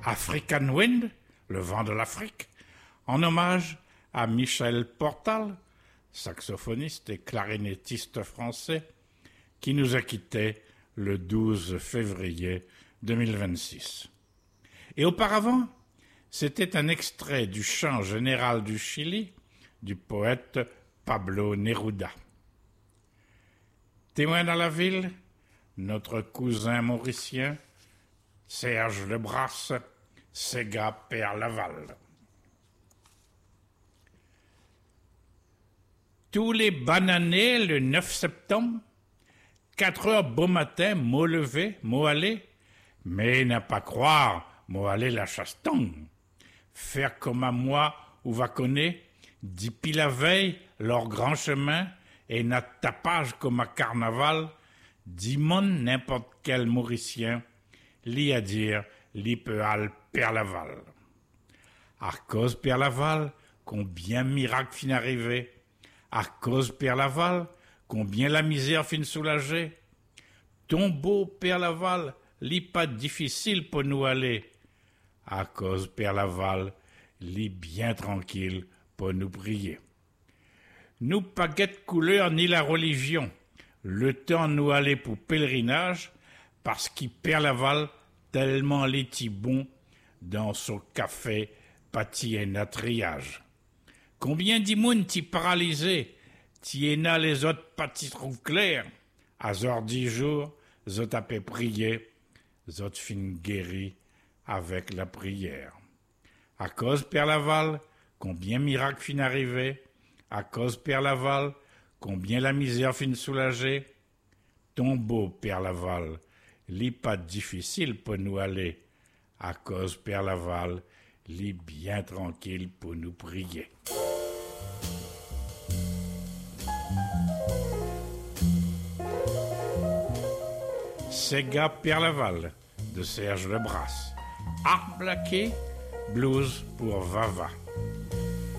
African Wind, le vent de l'Afrique, en hommage à Michel Portal, saxophoniste et clarinettiste français, qui nous a quittés le 12 février 2026. Et auparavant, c'était un extrait du chant général du Chili du poète Pablo Neruda. Témoin dans la ville, notre cousin mauricien, Serge Lebrasse, Sega Père Laval. Tous les bananés le 9 septembre, 4 heures beau matin, mot levé, mot aller, mais n'a pas croire, mot aller la chasse-tongue. Faire comme à moi ou va connaître, dit pis la veille, leur grand chemin, et n'a tapage comme à carnaval, dit mon n'importe quel mauricien, li à dire, li peut al Père Laval. À cause Père Laval, combien miracle fin arrivé, à cause Père Laval, combien la misère fin soulagée. Ton beau Père Laval, li pas difficile pour nous aller. À cause Père Laval, li bien tranquille pour nous prier. Nous pas guette couleur ni la religion. Le temps nous aller pour pèlerinage, parce qu'il Père Laval tellement les petits bons dans son café pâti et natriage. Combien d'imounes t'y paralysé, t'y éna les autres pâtis trouvent clairs, à zor 10 jours, zot a peu prier, zot fin guéri avec la prière. À cause Père Laval, combien miracle fin arrivé, à cause Père Laval, combien la misère fin soulagée. Ton beau Père Laval, li pas difficile pour nous aller, à cause Père Laval, li bien tranquille pour nous prier. Sega Père Laval de Serge Lebrasse. Art Blaqué, blues pour Vava.